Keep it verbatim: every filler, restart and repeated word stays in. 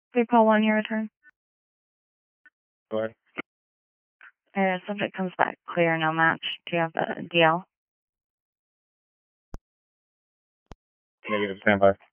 Three call one, your return. Go ahead. Uh, subject comes back clear, no match. Do you have the D L? Negative, standby.